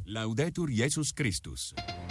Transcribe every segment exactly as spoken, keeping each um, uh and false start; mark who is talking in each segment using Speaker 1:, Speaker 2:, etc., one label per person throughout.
Speaker 1: Laudetur Jesus Christus.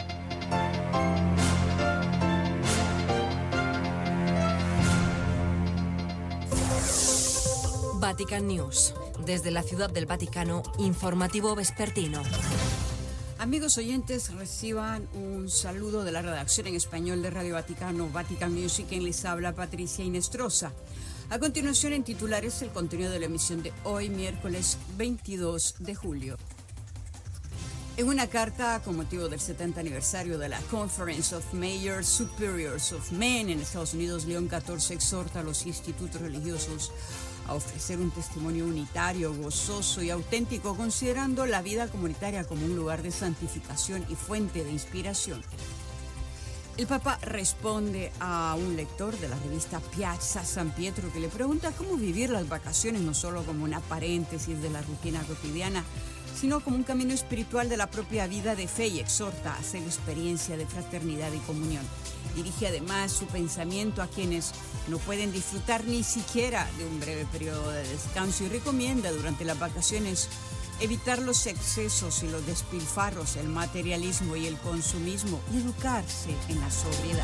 Speaker 2: Vatican News. Desde la Ciudad del Vaticano, informativo vespertino.
Speaker 3: Amigos oyentes, reciban un saludo de la redacción en español de Radio Vaticano, Vatican News, y quien les habla, Patricia Inestrosa. A continuación, en titulares, el contenido de la emisión de hoy, miércoles veintidós de julio. En una carta con motivo del setenta aniversario de la Conference of Major Superiors of Men en Estados Unidos, León catorce exhorta a los institutos religiosos a ofrecer un testimonio unitario, gozoso y auténtico, considerando la vida comunitaria como un lugar de santificación y fuente de inspiración. El Papa responde a un lector de la revista Piazza San Pietro que le pregunta cómo vivir las vacaciones no solo como una paréntesis de la rutina cotidiana, sino como un camino espiritual de la propia vida de fe, y exhorta a hacer experiencia de fraternidad y comunión. Dirige además su pensamiento a quienes no pueden disfrutar ni siquiera de un breve periodo de descanso y recomienda durante las vacaciones evitar los excesos y los despilfarros, el materialismo y el consumismo, y educarse en la sobriedad.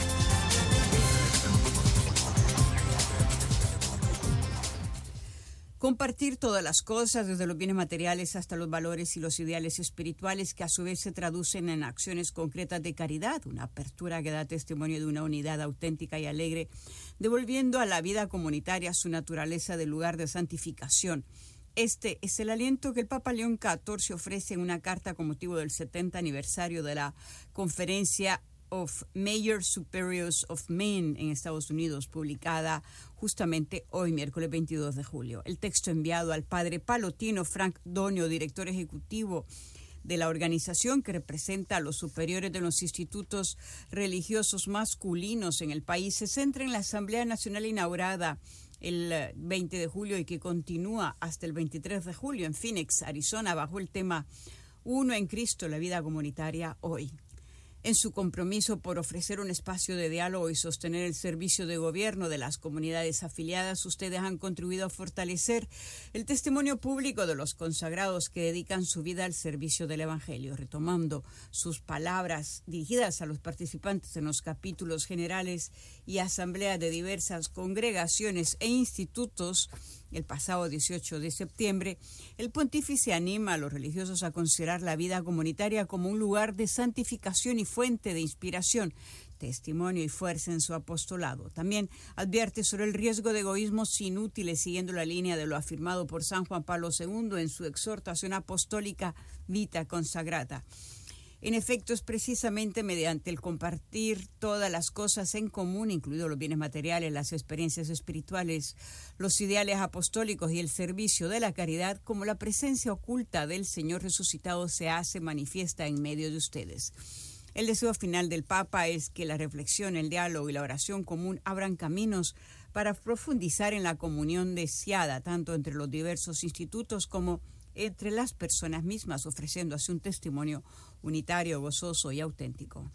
Speaker 3: Compartir todas las cosas, desde los bienes materiales hasta los valores y los ideales espirituales, que a su vez se traducen en acciones concretas de caridad, una apertura que da testimonio de una unidad auténtica y alegre, devolviendo a la vida comunitaria su naturaleza de lugar de santificación. Este es el aliento que el Papa León catorce ofrece en una carta con motivo del setenta aniversario de la Conferencia of Major Superiors of Men en Estados Unidos, publicada justamente hoy, miércoles veintidós de julio. El texto enviado al padre palotino Frank Donio, director ejecutivo de la organización que representa a los superiores de los institutos religiosos masculinos en el país, se centra en la Asamblea Nacional inaugurada el veinte de julio y que continúa hasta el veintitrés de julio en Phoenix, Arizona, bajo el tema Uno en Cristo, la vida comunitaria hoy. En su compromiso por ofrecer un espacio de diálogo y sostener el servicio de gobierno de las comunidades afiliadas, ustedes han contribuido a fortalecer el testimonio público de los consagrados que dedican su vida al servicio del Evangelio. Retomando sus palabras dirigidas a los participantes en los capítulos generales y asambleas de diversas congregaciones e institutos, el pasado dieciocho de septiembre, el pontífice anima a los religiosos a considerar la vida comunitaria como un lugar de santificación y fuente de inspiración, testimonio y fuerza en su apostolado. También advierte sobre el riesgo de egoísmos inútiles, siguiendo la línea de lo afirmado por San Juan Pablo segundo en su exhortación apostólica Vita Consagrata. En efecto, es precisamente mediante el compartir todas las cosas en común, incluidos los bienes materiales, las experiencias espirituales, los ideales apostólicos y el servicio de la caridad, como la presencia oculta del Señor resucitado se hace manifiesta en medio de ustedes. El deseo final del Papa es que la reflexión, el diálogo y la oración común abran caminos para profundizar en la comunión deseada, tanto entre los diversos institutos como entre las personas mismas, ofreciendo así un testimonio unitario, gozoso y auténtico.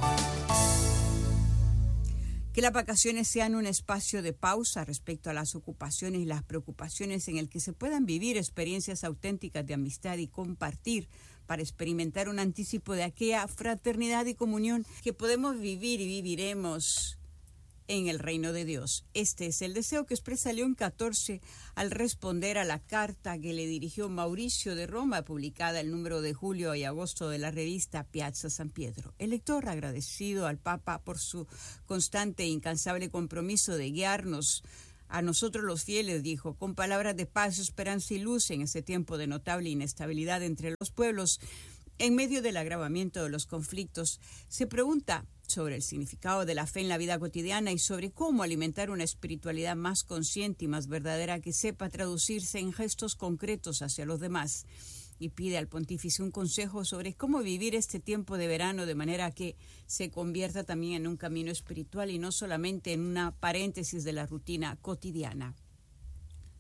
Speaker 3: Que las vacaciones sean un espacio de pausa respecto a las ocupaciones y las preocupaciones en el que se puedan vivir experiencias auténticas de amistad y compartir para experimentar un anticipo de aquella fraternidad y comunión que podemos vivir y viviremos en el reino de Dios. Este es el deseo que expresa León catorce al responder a la carta que le dirigió Mauricio de Roma, publicada el número de julio y agosto de la revista Piazza San Pietro. El lector, agradecido al Papa por su constante e incansable compromiso de guiarnos a nosotros los fieles, dijo, con palabras de paz, esperanza y luz en ese tiempo de notable inestabilidad entre los pueblos, en medio del agravamiento de los conflictos, se pregunta sobre el significado de la fe en la vida cotidiana y sobre cómo alimentar una espiritualidad más consciente y más verdadera que sepa traducirse en gestos concretos hacia los demás. Y pide al pontífice un consejo sobre cómo vivir este tiempo de verano de manera que se convierta también en un camino espiritual y no solamente en una paréntesis de la rutina cotidiana.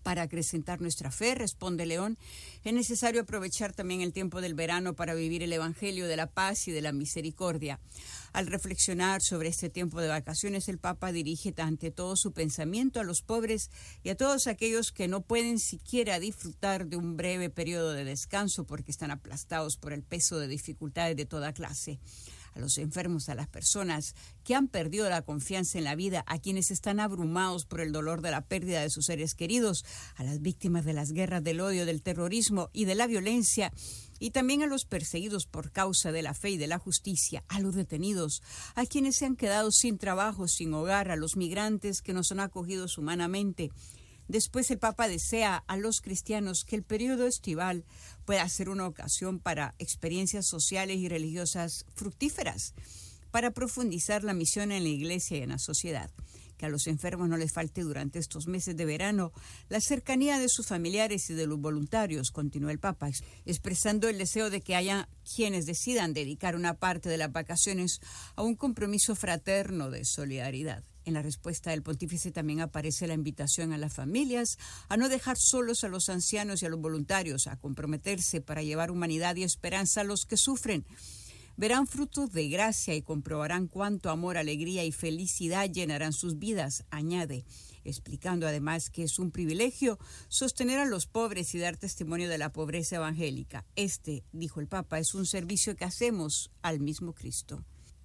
Speaker 3: Para acrecentar nuestra fe, responde León, es necesario aprovechar también el tiempo del verano para vivir el Evangelio de la paz y de la misericordia. Al reflexionar sobre este tiempo de vacaciones, el Papa dirige ante todo su pensamiento a los pobres y a todos aquellos que no pueden siquiera disfrutar de un breve periodo de descanso porque están aplastados por el peso de dificultades de toda clase. A los enfermos, a las personas que han perdido la confianza en la vida, a quienes están abrumados por el dolor de la pérdida de sus seres queridos, a las víctimas de las guerras, del odio, del terrorismo y de la violencia, y también a los perseguidos por causa de la fe y de la justicia, a los detenidos, a quienes se han quedado sin trabajo, sin hogar, a los migrantes que no son acogidos humanamente. Después el Papa desea a los cristianos que el periodo estival pueda ser una ocasión para experiencias sociales y religiosas fructíferas, para profundizar la misión en la Iglesia y en la sociedad. Que a los enfermos no les falte durante estos meses de verano la cercanía de sus familiares y de los voluntarios, continúa el Papa, expresando el deseo de que haya quienes decidan dedicar una parte de las vacaciones a un compromiso fraterno de solidaridad. En la respuesta del pontífice también aparece la invitación a las familias a no dejar solos a los ancianos y a los voluntarios, a comprometerse para llevar humanidad y esperanza a los que sufren. Verán frutos de gracia y comprobarán cuánto amor, alegría y felicidad llenarán sus vidas, añade, explicando además que es un privilegio sostener a los pobres y dar testimonio de la pobreza evangélica. Este, dijo el Papa, es un servicio que hacemos al mismo Cristo.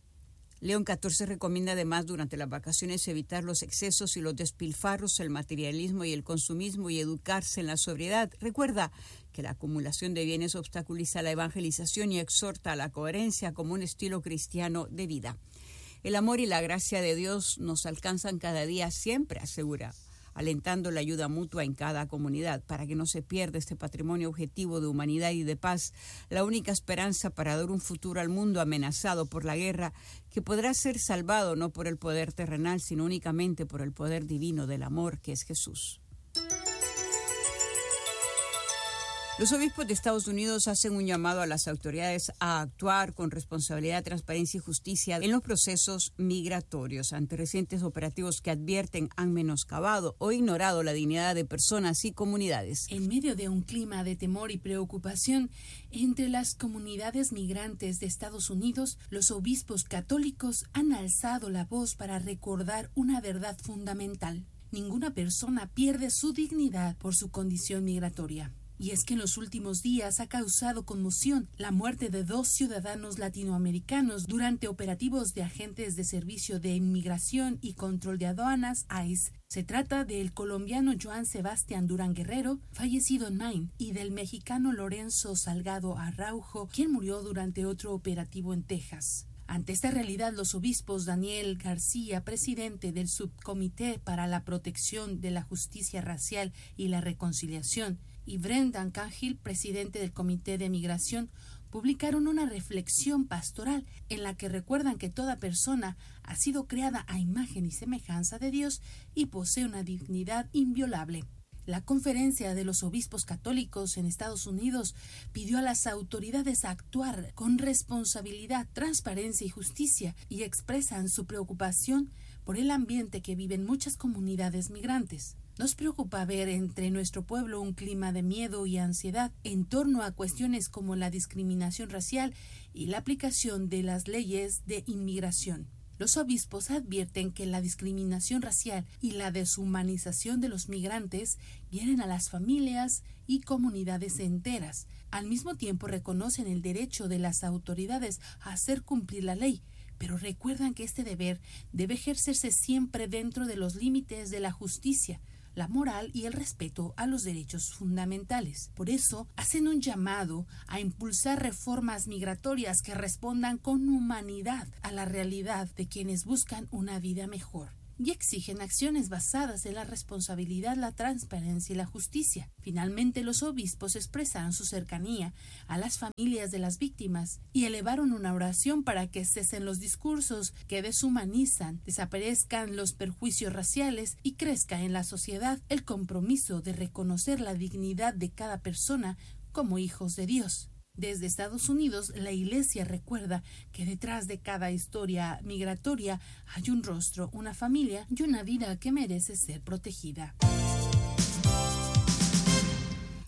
Speaker 3: León catorce recomienda además durante las vacaciones evitar los excesos y los despilfarros, el materialismo y el consumismo y educarse en la sobriedad. Recuerda que la acumulación de bienes obstaculiza la evangelización y exhorta a la coherencia como un estilo cristiano de vida. El amor y la gracia de Dios nos alcanzan cada día siempre, asegura, alentando la ayuda mutua en cada comunidad para que no se pierda este patrimonio objetivo de humanidad y de paz, la única esperanza para dar un futuro al mundo amenazado por la guerra, que podrá ser salvado no por el poder terrenal, sino únicamente por el poder divino del amor que es Jesús. Los obispos de Estados Unidos hacen un llamado a las autoridades a actuar con responsabilidad, transparencia y justicia en los procesos migratorios ante recientes operativos que advierten han menoscabado o ignorado la dignidad de personas y comunidades.
Speaker 4: En medio de un clima de temor y preocupación entre las comunidades migrantes de Estados Unidos, los obispos católicos han alzado la voz para recordar una verdad fundamental. Ninguna persona pierde su dignidad por su condición migratoria. Y es que en los últimos días ha causado conmoción la muerte de dos ciudadanos latinoamericanos durante operativos de agentes de Servicio de Inmigración y Control de Aduanas, I C E. Se trata del colombiano Joan Sebastián Durán Guerrero, fallecido en Maine, y del mexicano Lorenzo Salgado Araujo, quien murió durante otro operativo en Texas. Ante esta realidad, los obispos Daniel García, presidente del Subcomité para la Protección de la Justicia Racial y la Reconciliación, y Brendan Cahill, presidente del Comité de Migración, publicaron una reflexión pastoral en la que recuerdan que toda persona ha sido creada a imagen y semejanza de Dios y posee una dignidad inviolable. La Conferencia de los Obispos Católicos en Estados Unidos pidió a las autoridades a actuar con responsabilidad, transparencia y justicia y expresan su preocupación por el ambiente que viven muchas comunidades migrantes. Nos preocupa ver entre nuestro pueblo un clima de miedo y ansiedad en torno a cuestiones como la discriminación racial y la aplicación de las leyes de inmigración. Los obispos advierten que la discriminación racial y la deshumanización de los migrantes hieren a las familias y comunidades enteras. Al mismo tiempo reconocen el derecho de las autoridades a hacer cumplir la ley, pero recuerdan que este deber debe ejercerse siempre dentro de los límites de la justicia, la moral y el respeto a los derechos fundamentales. Por eso, hacen un llamado a impulsar reformas migratorias que respondan con humanidad a la realidad de quienes buscan una vida mejor. Y exigen acciones basadas en la responsabilidad, la transparencia y la justicia. Finalmente, los obispos expresaron su cercanía a las familias de las víctimas y elevaron una oración para que cesen los discursos que deshumanizan, desaparezcan los perjuicios raciales y crezca en la sociedad el compromiso de reconocer la dignidad de cada persona como hijos de Dios. Desde Estados Unidos, la Iglesia recuerda que detrás de cada historia migratoria hay un rostro, una familia y una vida que merece ser protegida.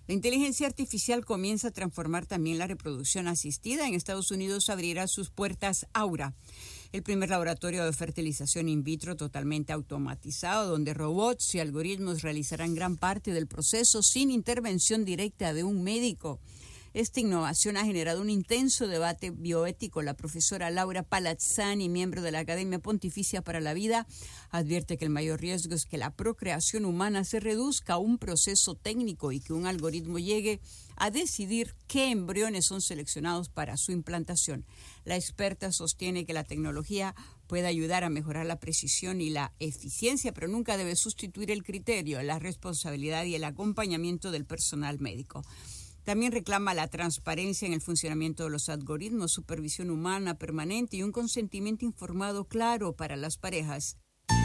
Speaker 3: La inteligencia artificial comienza a transformar también la reproducción asistida. En Estados Unidos abrirá sus puertas Aura, el primer laboratorio de fertilización in vitro totalmente automatizado, donde robots y algoritmos realizarán gran parte del proceso sin intervención directa de un médico. Esta innovación ha generado un intenso debate bioético. La profesora Laura Palazzani, miembro de la Academia Pontificia para la Vida, advierte que el mayor riesgo es que la procreación humana se reduzca a un proceso técnico y que un algoritmo llegue a decidir qué embriones son seleccionados para su implantación. La experta sostiene que la tecnología puede ayudar a mejorar la precisión y la eficiencia, pero nunca debe sustituir el criterio, la responsabilidad y el acompañamiento del personal médico. También reclama la transparencia en el funcionamiento de los algoritmos, supervisión humana permanente y un consentimiento informado claro para las parejas.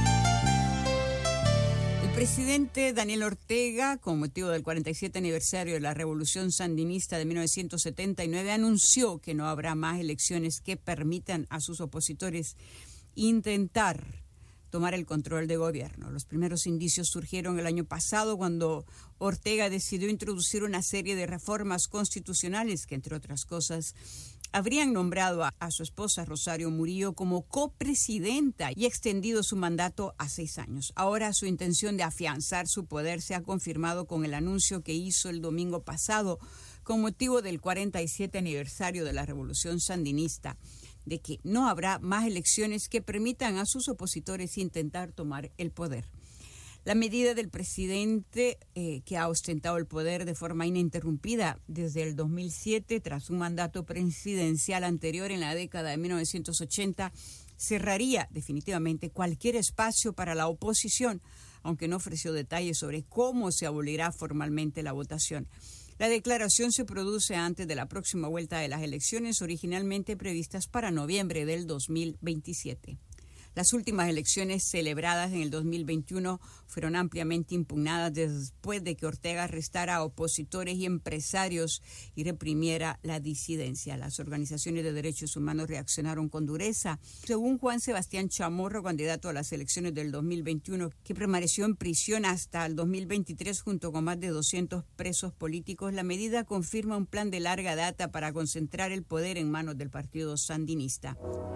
Speaker 3: El presidente Daniel Ortega, con motivo del cuarenta y siete aniversario de la Revolución Sandinista de mil novecientos setenta y nueve, anunció que no habrá más elecciones que permitan a sus opositores intentar tomar el control de gobierno. Los primeros indicios surgieron el año pasado cuando Ortega decidió introducir una serie de reformas constitucionales que, entre otras cosas, habrían nombrado a, a su esposa Rosario Murillo como copresidenta y extendido su mandato a seis años. Ahora su intención de afianzar su poder se ha confirmado con el anuncio que hizo el domingo pasado con motivo del cuarenta y siete aniversario de la Revolución Sandinista, de que no habrá más elecciones que permitan a sus opositores intentar tomar el poder. La medida del presidente, eh, que ha ostentado el poder de forma ininterrumpida desde el dos mil siete, tras un mandato presidencial anterior en la década de mil novecientos ochenta, cerraría definitivamente cualquier espacio para la oposición, aunque no ofreció detalles sobre cómo se abolirá formalmente la votación. La declaración se produce antes de la próxima vuelta de las elecciones, originalmente previstas para noviembre del dos mil veintisiete. Las últimas elecciones celebradas en el dos mil veintiuno fueron ampliamente impugnadas después de que Ortega arrestara a opositores y empresarios y reprimiera la disidencia. Las organizaciones de derechos humanos reaccionaron con dureza. Según Juan Sebastián Chamorro, candidato a las elecciones del dos mil veintiuno, que permaneció en prisión hasta el dos mil veintitrés junto con más de doscientos presos políticos, la medida confirma un plan de larga data para concentrar el poder en manos del Partido Sandinista.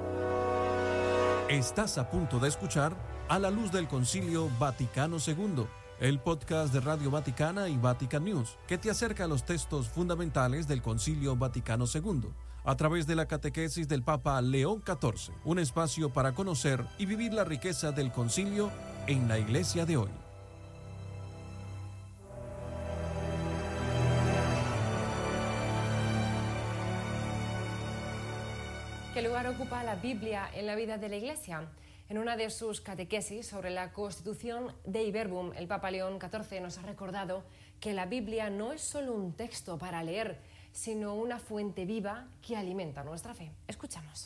Speaker 5: Estás a punto de escuchar A la Luz del Concilio Vaticano segundo, el podcast de Radio Vaticana y Vatican News, que te acerca a los textos fundamentales del Concilio Vaticano segundo, a través de la catequesis del Papa León catorce, un espacio para conocer y vivir la riqueza del concilio en la Iglesia de hoy.
Speaker 6: ¿Qué lugar ocupa la Biblia en la vida de la Iglesia? En una de sus catequesis sobre la Constitución Dei Verbum, el Papa León catorce nos ha recordado que la Biblia no es solo un texto para leer, sino una fuente viva que alimenta nuestra fe. Escuchamos.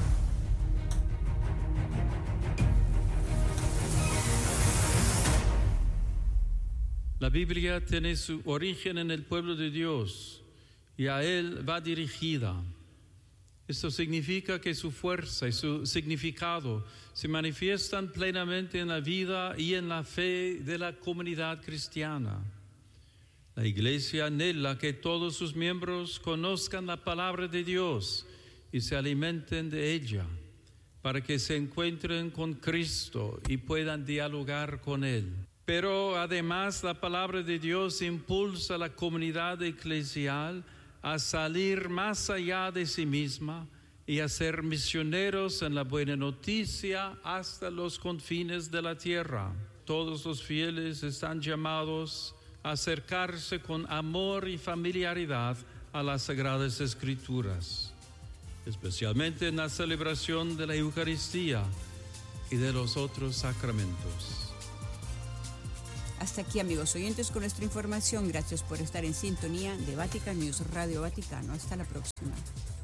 Speaker 7: La Biblia tiene su origen en el pueblo de Dios y a él va dirigida. Esto significa que su fuerza y su significado se manifiestan plenamente en la vida y en la fe de la comunidad cristiana. La Iglesia anhela que todos sus miembros conozcan la palabra de Dios y se alimenten de ella, para que se encuentren con Cristo y puedan dialogar con Él. Pero además la palabra de Dios impulsa a la comunidad eclesial a salir más allá de sí misma y a ser misioneros en la buena noticia hasta los confines de la tierra. Todos los fieles están llamados a acercarse con amor y familiaridad a las Sagradas Escrituras, especialmente en la celebración de la Eucaristía y de los otros sacramentos.
Speaker 3: Hasta aquí, amigos oyentes, con nuestra información. Gracias por estar en sintonía de Vatican News Radio Vaticano. Hasta la próxima.